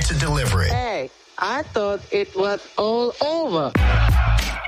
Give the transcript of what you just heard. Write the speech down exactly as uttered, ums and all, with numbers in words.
to deliver it. Hey, I thought it was all over.